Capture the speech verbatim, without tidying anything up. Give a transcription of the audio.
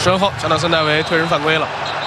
身后，江南孙戴维推人犯规了。